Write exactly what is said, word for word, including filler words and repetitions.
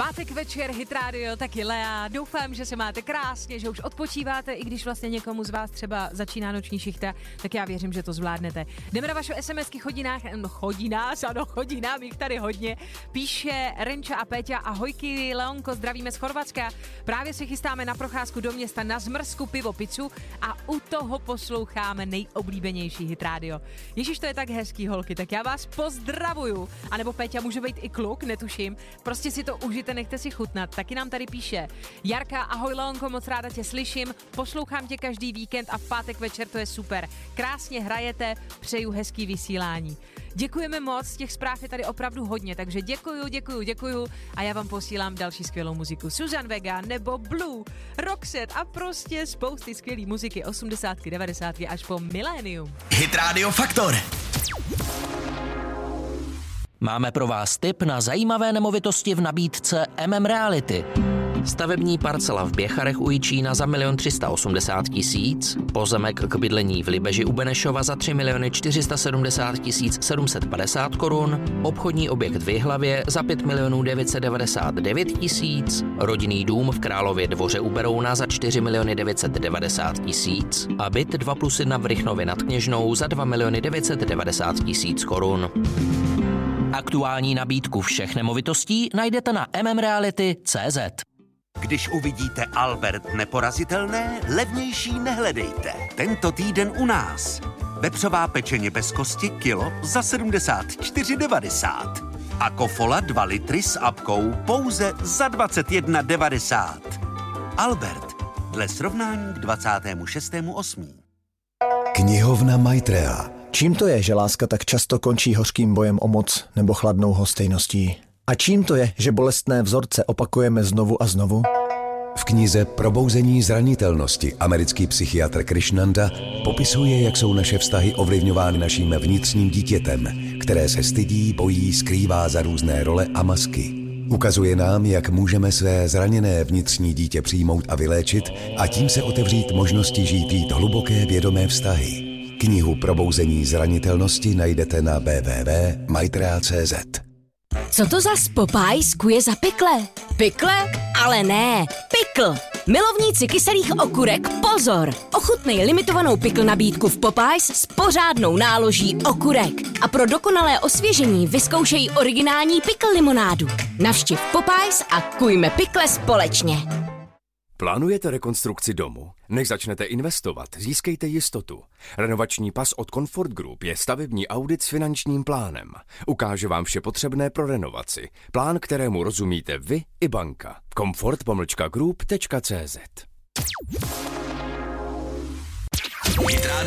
Pátek večer, Hit Radio, taky Lea. Doufám, že se máte krásně, že už odpočíváte, i když vlastně někomu z vás třeba začíná noční šichta, tak já věřím, že to zvládnete. Jdeme na vaše SMSky chodinách, no chodí nás, ano, chodí nám jich tady hodně. Píše Renča a Péťa, ahojky Leonko, zdravíme z Chorvatska. Právě se chystáme na procházku do města na zmrzku, pivo, pizzu a u toho posloucháme nejoblíbenější Hit Radio. Ježiš, to je tak hezký, holky, tak já vás pozdravuju. A nebo Péťa, může být i kluk, netuším. Prostě si to užijte, nechte si chutnat. Taky nám tady píše Jarka, ahoj Leonko, moc ráda tě slyším, poslouchám tě každý víkend a v pátek večer to je super. Krásně hrajete, přeju hezký vysílání. Děkujeme moc, těch zpráv je tady opravdu hodně, takže děkuju, děkuju, děkuju a já vám posílám další skvělou muziku. Suzanne Vega nebo Blue, Roxette a prostě spousty skvělý muziky osmdesátky, devadesátky až po milénium. Hit Radio Faktor. Máme pro vás tip na zajímavé nemovitosti v nabídce M M Reality. Stavební parcela v Běcharech u Jičína za milion tři sta osmdesát tisíc, pozemek k bydlení v Libeži u Benešova za tři miliony čtyři sta sedmdesát tisíc sedm set padesát korun, obchodní objekt v Jihlavě za pět milionů devět set devadesát devět tisíc, rodinný dům v Králově Dvoře u Berouna za čtyři miliony devět set devadesát tisíc a byt dva plus jedna v Rychnově nad Kněžnou za dva miliony devět set devadesát tisíc korun. Aktuální nabídku všech nemovitostí najdete na m m reality tečka cé zet. Když uvidíte Albert neporazitelné, levnější nehledejte. Tento týden u nás. Vepřová pečeně bez kosti kilo za sedmdesát čtyři devadesát. A Kofola dva litry s apkou pouze za dvacet jedna devadesát. Albert, dle srovnání k dvacátému šestému osmého Knihovna Maitreya. Čím to je, že láska tak často končí hořkým bojem o moc nebo chladnou hostejností? A čím to je, že bolestné vzorce opakujeme znovu a znovu? V knize Probouzení zranitelnosti americký psychiatr Krishnanda popisuje, jak jsou naše vztahy ovlivňovány naším vnitřním dítětem, které se stydí, bojí, skrývá za různé role a masky. Ukazuje nám, jak můžeme své zraněné vnitřní dítě přijmout a vyléčit a tím se otevřít možnosti žít jít hluboké vědomé vztahy. Knihu Probouzení zranitelnosti najdete na w w w tečka maitreya tečka cé zet. Co to za Popeyes kuje za pikle? Pikle? Ale ne, pikl. Milovníci kyselých okurek, pozor! Ochutnej limitovanou pikl nabídku v Popeyes s pořádnou náloží okurek. A pro dokonalé osvěžení vyzkoušej originální pikl limonádu. Navštiv Popeyes a kujme pikle společně. Plánujete rekonstrukci domu? Než začnete investovat, získejte jistotu. Renovační pas od Comfort Group je stavební audit s finančním plánem. Ukáže vám vše potřebné pro renovaci. Plán, kterému rozumíte vy i banka. comfort pomlčka group tečka cé zet.